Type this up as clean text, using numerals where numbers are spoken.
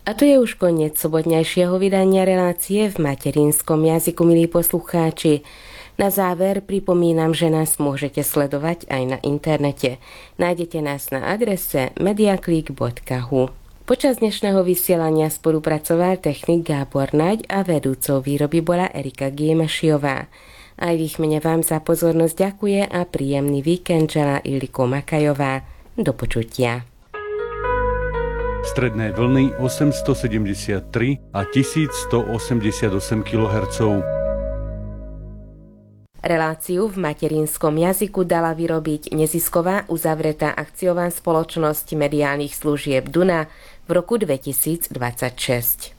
A to je už koniec sobotnejšieho vydania relácie v materinskom jazyku, milí poslucháči. Na záver pripomínam, že nás môžete sledovať aj na internete. Nájdete nás na adrese mediaclick.hu. Počas dnešného vysielania spolupracoval technik Gábor Naď a vedúcou výroby bola Erika Giemašiová. Aj v ich mene vám za pozornosť ďakuje a príjemný víkend želá Iliko Makajová. Do počutia. Stredné vlny 873 a 1188 kHz. Reláciu v materinskom jazyku dala vyrobiť nezisková uzavretá akciová spoločnosť mediálnych služieb Duna v roku 2026.